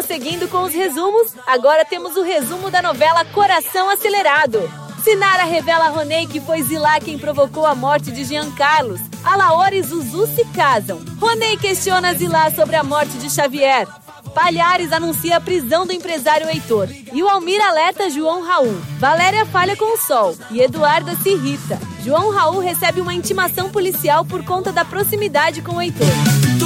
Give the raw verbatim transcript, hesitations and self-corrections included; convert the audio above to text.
Prosseguindo com os resumos, agora temos o resumo da novela Coração Acelerado. Sinara revela a Ronei que foi Zilá quem provocou a morte de Jean Carlos. Alaor e Zuzu se casam. Ronei questiona Zilá sobre a morte de Xavier. Palhares anuncia a prisão do empresário Heitor. E o Almir alerta João Raul. Valéria falha com o Sol. E Eduarda se irrita. João Raul recebe uma intimação policial por conta da proximidade com o Heitor.